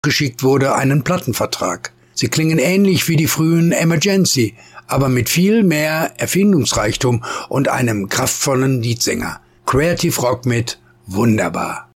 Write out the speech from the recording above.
geschickt wurde, einen Plattenvertrag. Sie klingen ähnlich wie die frühen Emergency, aber mit viel mehr Erfindungsreichtum und einem kraftvollen Leadsänger. Creative Rock mit Wunderbar.